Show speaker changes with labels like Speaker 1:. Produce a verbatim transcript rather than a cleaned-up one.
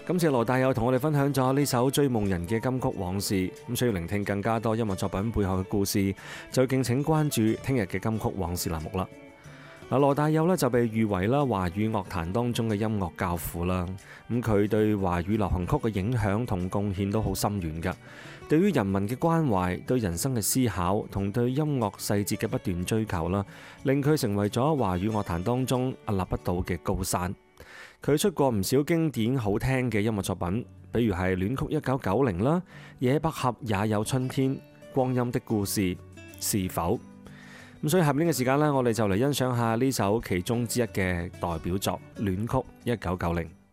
Speaker 1: 今次羅大佑同我哋分享咗呢首追夢人嘅金曲往事，咁需要聆聽更加多音樂作品背後嘅故事，就敬請關注聽日嘅金曲往事欄目啦。嗱，羅大佑呢就被譽為啦華語樂壇當中嘅音樂教父啦，咁佢對華語流行曲嘅影響同貢獻都好深遠㗎。對於人民嘅關懷、對人生嘅思考同對音樂細節嘅不斷追求啦，令佢成為咗華語樂壇當中屹立不倒嘅高山。佢出過唔少經典好聽嘅音樂作品，比如係戀曲一九九零啦、野百合也有春天、光陰的故事、是否。咁所以下面呢個時間呢，我哋就嚟欣賞下呢首其中之一嘅代表作《戀曲一九九零》。